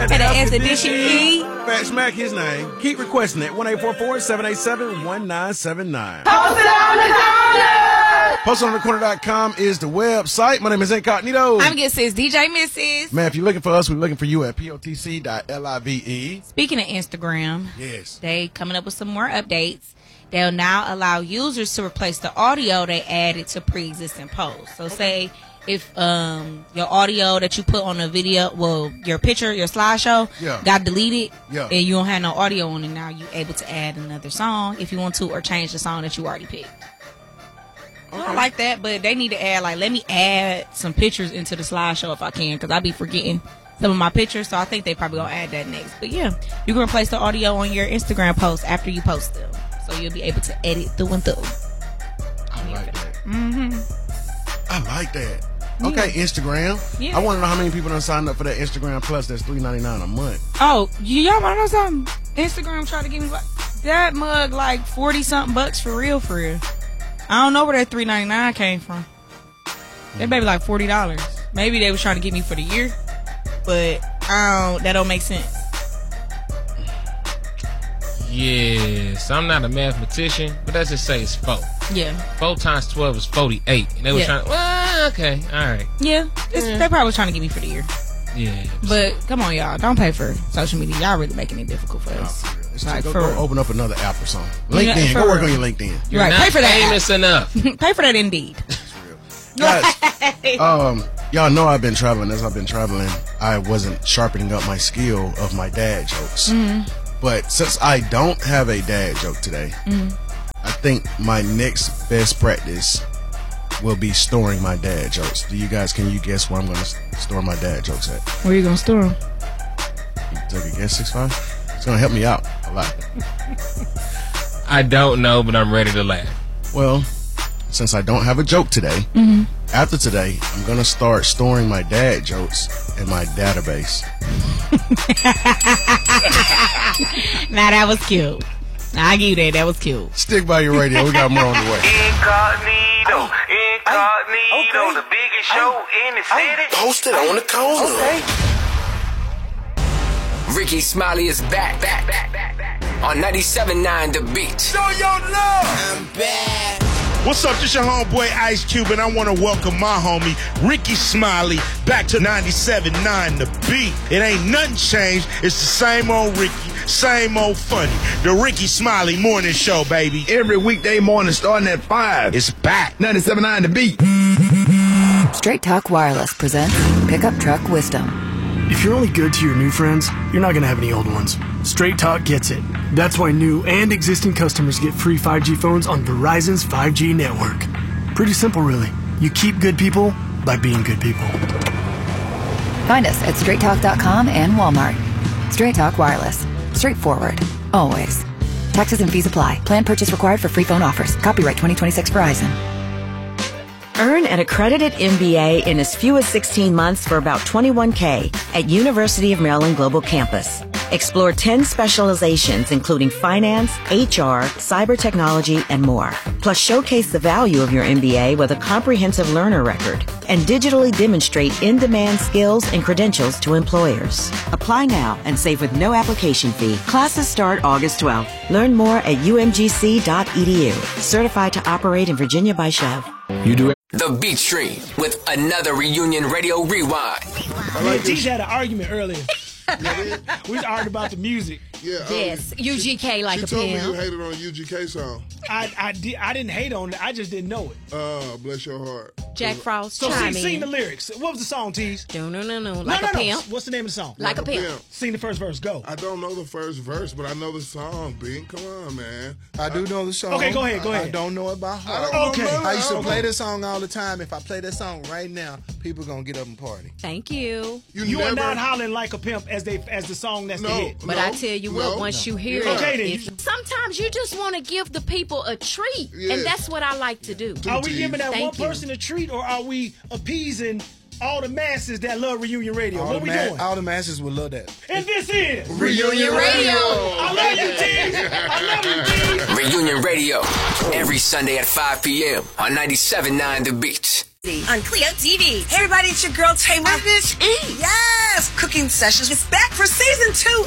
Had to ask the edition key. Fat Smack his name. Keep requesting it. 1-844-787-1979. Post it on the corner. PostItOnTheCorner.com is the website. My name is Incognito. I'm getting sis DJ Mrs. Man, if you're looking for us, we're looking for you at POTC.live. Speaking of Instagram, Yes. they coming up with some more updates. They'll now allow users to replace the audio they added to pre-existing posts. So say if your audio that you put on a video, well, your picture, your slideshow got deleted, and you don't have no audio on it, now you're able to add another song if you want to, or change the song that you already picked. Okay. I like that, but they need to add, like, let me add some pictures into the slideshow if I can, because I be forgetting some of my pictures, so I think they probably gonna add that next. But yeah, you can replace the audio on your Instagram post after you post them, so you'll be able to edit through and through. I like that. Mm-hmm. I like that. Okay, Instagram. Yeah. I want to know how many people done signed up for that Instagram Plus. That's $3.99 a month. Oh, y'all want to know something? Instagram tried to give me that mug like 40-something bucks for real. I don't know where that $3.99 came from. That baby like $40. Maybe they was trying to get me for the year, but that don't make sense. Yes, I'm not a mathematician, but let's just say it's 4. Yeah. 4 times 12 is 48. And they were trying to, well, okay, all right. Yeah, they probably was trying to get me for the year. Yeah. But come on, y'all. Don't pay for social media. Y'all really making it difficult for us. Like, go open up another app or something. LinkedIn. Go work on your LinkedIn. You're right. not Pay for that. famous enough. Pay for that Indeed. Guys, y'all know I've been traveling. As I've been traveling, I wasn't sharpening up my skill of my dad jokes. Mm-hmm. But since I don't have a dad joke today, I think my next best practice will be storing my dad jokes. Can you guess where I'm going to store my dad jokes at? Where you going to store them? Take a guess, 6'5"? It's going to help me out a lot. I don't know, but I'm ready to laugh. Well, since I don't have a joke today, after today, I'm going to start storing my dad jokes in my database. Now that was cute. I give you that. That was cute. Stick by your radio. We got more on the way. Incognito, the biggest show in the city. Posted on the corner. Okay. Ricky Smiley is back on 97.9 The Beat. Show your love. I'm back. What's up? This your homeboy Ice Cube, and I want to welcome my homie Ricky Smiley back to 97.9 The Beat. It ain't nothing changed. It's the same old Ricky, same old funny. The Ricky Smiley Morning Show, baby. Every weekday morning starting at 5. It's back. 97.9 The Beat. Straight Talk Wireless presents Pickup Truck Wisdom. If you're only good to your new friends, you're not going to have any old ones. Straight Talk gets it. That's why new and existing customers get free 5G phones on Verizon's 5G network. Pretty simple, really. You keep good people by being good people. Find us at straighttalk.com and Walmart. Straight Talk Wireless. Straightforward. Always. Taxes and fees apply. Plan purchase required for free phone offers. Copyright 2026 Verizon. Earn an accredited MBA in as few as 16 months for about $21K at University of Maryland Global Campus. Explore 10 specializations, including finance, HR, cyber technology, and more. Plus, showcase the value of your MBA with a comprehensive learner record and digitally demonstrate in-demand skills and credentials to employers. Apply now and save with no application fee. Classes start August 12th. Learn more at umgc.edu. Certified to operate in Virginia by Chev. You do it. The Beat Stream with another Reunion Radio Rewind. Me and TJ had an argument earlier. We was arguing about the music. Yeah. Yes, UGK like she a told pimp. me you hated on a UGK song. I didn't hate on it. I just didn't know it. Bless your heart. Jack Frost. So sing the lyrics. What was the song, Tease? No. Like a pimp. What's the name of the song? Like a pimp. Sing the first verse. Go. I don't know the first verse, but I know the song. Bing, come on, man. I do know the song. Okay, go ahead. I don't know it by heart. Okay. I used to play this song all the time. If I play this song right now, people gonna get up and party. Thank you. You are not hollering like a pimp as the song that's the hit. But I tell you what, once you hear it, sometimes you just want to give the people a treat, and that's what I like to do. Are we giving that one person a treat, or are we appeasing all the masses that love Reunion Radio? What are we doing? All the masses will love that. And this is Reunion Radio. I love you, T. I love you, T. Reunion Radio. Every Sunday at 5 p.m. on 97.9 The Beat. On Clio TV. Hey everybody, it's your girl Tamar. Yes! Yes, Cooking Sessions is back for season 2.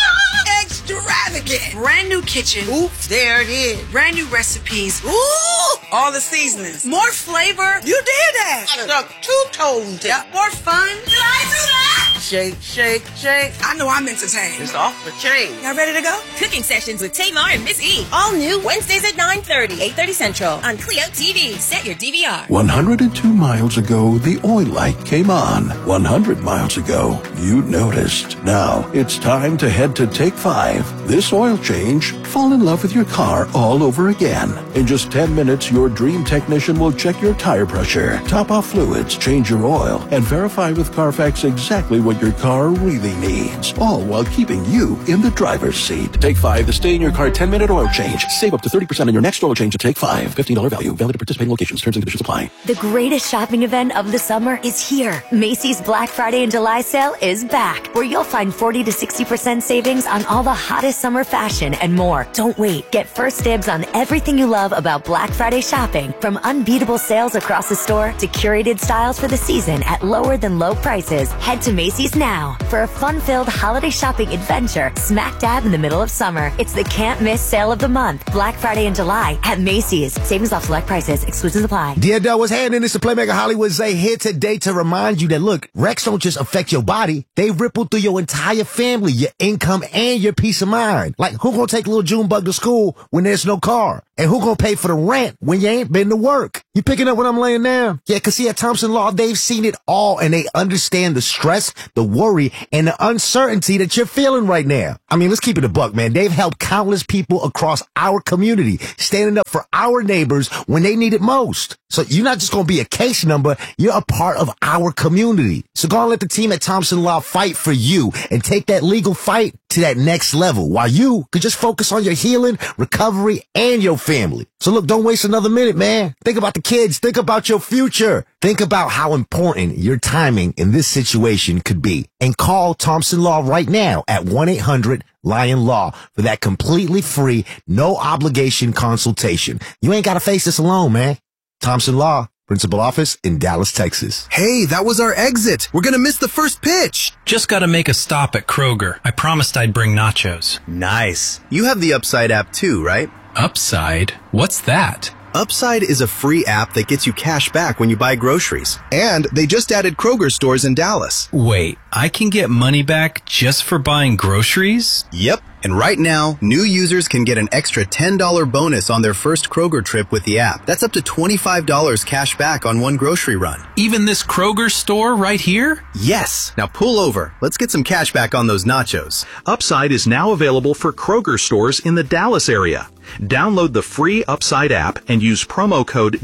Extravagant. Brand new kitchen. Oops, there it is. Brand new recipes. Ooh, all the seasonings. More flavor. You did that. Stuck 2 toes. Yep. More fun. Did I do that? Shake, shake, shake. I know I'm entertained. It's off the chain. Y'all ready to go? Cooking Sessions with Tamar and Miss E. All new Wednesdays at 9:30, 8:30 Central on Clio TV. Set your DVR. 102 miles ago, the oil light came on. 100 miles ago, you noticed. Now, it's time to head to Take 5. This oil change, fall in love with your car all over again. In just 10 minutes, your dream technician will check your tire pressure, top off fluids, change your oil, and verify with Carfax exactly what your car really needs. All while keeping you in the driver's seat. Take 5, the stay in your car 10-minute oil change. Save up to 30% on your next oil change at Take 5. $15 value. Valid at participating locations. Terms and conditions apply. The greatest shopping event of the summer is here. Macy's Black Friday and July sale is back, where you'll find 40 to 60% savings on all the hottest summer fashion and more. Don't wait. Get first dibs on everything you love about Black Friday shopping, from unbeatable sales across the store to curated styles for the season at lower than low prices. Head to Macy's now for a fun-filled holiday shopping adventure smack dab in the middle of summer. It's the can't-miss sale of the month, Black Friday in July at Macy's. Savings off select prices. Exclusions apply. Dear Doe, what's happening? This is Playmaker Hollywood Zay here today to remind you that, look, wrecks don't just affect your body. They ripple through your entire family, your income, and your peace of mind. Like, who gonna take little Junebug to school when there's no car? And who gonna pay for the rent when you ain't been to work? You picking up what I'm laying down? Yeah, cause see, at Thompson Law, they've seen it all and they understand the stress, the worry, and the uncertainty that you're feeling right now. I mean, let's keep it a buck, man. They've helped countless people across our community, standing up for our neighbors when they need it most. So you're not just gonna be a case number, you're a part of our community. So go and let the team at Thompson Law fight for you and take that legal fight to that next level, while you could just focus on your healing, recovery, and your family. So look, don't waste another minute, man. Think about the kids. Think about your future. Think about how important your timing in this situation could be. And call Thompson Law right now at 1-800-LION-LAW for that completely free, no obligation consultation. You ain't got to face this alone, man. Thompson Law. Principal office in Dallas, Texas. Hey, that was our exit. We're gonna miss the first pitch. Just gotta make a stop at Kroger. I promised I'd bring nachos. Nice. You have the Upside app too, right? Upside? What's that? Upside is a free app that gets you cash back when you buy groceries. And they just added Kroger stores in Dallas. Wait, I can get money back just for buying groceries? Yep. And right now, new users can get an extra $10 bonus on their first Kroger trip with the app. That's up to $25 cash back on one grocery run. Even this Kroger store right here? Yes. Now pull over. Let's get some cash back on those nachos. Upside is now available for Kroger stores in the Dallas area. Download the free Upside app and use promo code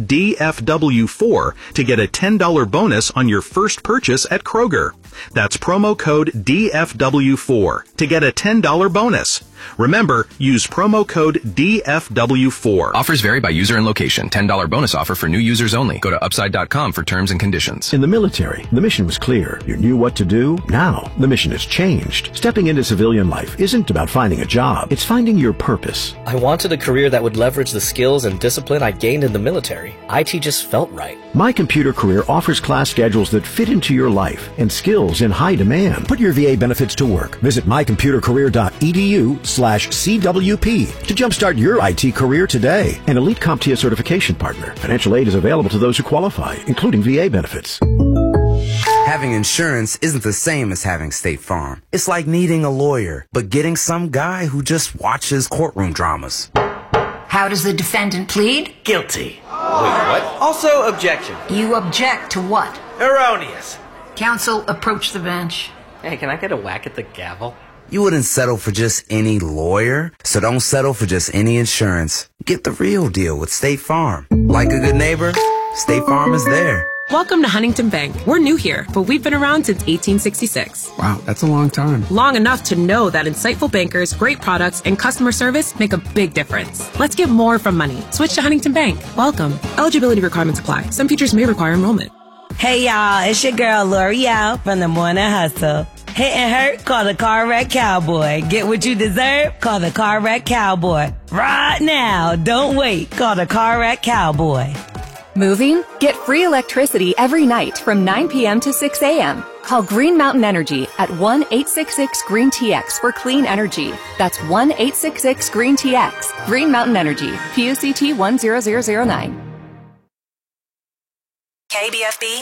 DFW4 to get a $10 bonus on your first purchase at Kroger. That's promo code DFW4 to get a $10 bonus. Remember, use promo code DFW4. Offers vary by user and location. $10 bonus offer for new users only. Go to Upside.com for terms and conditions. In the military, the mission was clear. You knew what to do. Now, the mission has changed. Stepping into civilian life isn't about finding a job. It's finding your purpose. I wanted a career that would leverage the skills and discipline I gained in the military. IT just felt right. My Computer Career offers class schedules that fit into your life and skills in high demand. Put your VA benefits to work. Visit mycomputercareer.edu/CWP to jumpstart your IT career today. An elite CompTIA certification partner. Financial aid is available to those who qualify, including VA benefits. Having insurance isn't the same as having State Farm. It's like needing a lawyer, but getting some guy who just watches courtroom dramas. How does the defendant plead? Guilty. Wait, what? Also, objection. You object to what? Erroneous. Counsel, approach the bench. Hey, can I get a whack at the gavel? You wouldn't settle for just any lawyer, so don't settle for just any insurance. Get the real deal with State Farm. Like a good neighbor, State Farm is there. Welcome to Huntington Bank. We're new here, but we've been around since 1866. Wow, that's a long time. Long enough to know that insightful bankers, great products, and customer service make a big difference. Let's get more from money. Switch to Huntington Bank. Welcome. Eligibility requirements apply. Some features may require enrollment. Hey, y'all. It's your girl, L'Oreal from the Morning Hustle. Hit and hurt? Call the Car Wreck Cowboy. Get what you deserve? Call the Car Wreck Cowboy. Right now. Don't wait. Call the Car Wreck Cowboy. Moving? Get free electricity every night from 9 p.m. to 6 a.m. Call Green Mountain Energy at 1-866-GREEN-TX for clean energy. That's 1-866-GREEN-TX. Green Mountain Energy, PUCT 10009. KBFB